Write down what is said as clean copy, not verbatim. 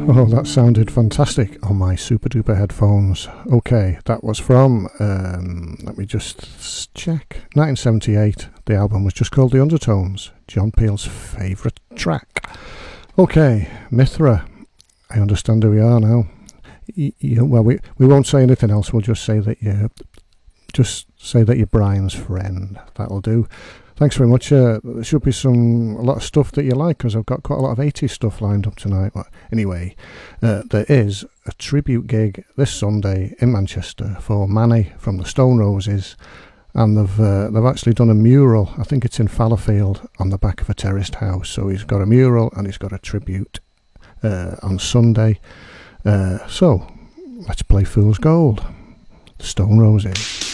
Oh, that sounded fantastic on my super duper headphones. Okay, that was from, let me just check, 1978. The album was just called The Undertones, John Peel's favourite track. Okay, Mithra, I understand who we are now. Well, we won't say anything else, we'll just say that you're Brian's friend. That'll do. Thanks very much. There should be a lot of stuff that you like, because I've got quite a lot of 80s stuff lined up tonight. But anyway, there is a tribute gig this Sunday in Manchester for Manny from the Stone Roses, and they've actually done a mural. I think it's in Fallowfield on the back of a terraced house. So he's got a mural and he's got a tribute on Sunday. So let's play Fool's Gold. The Stone Roses.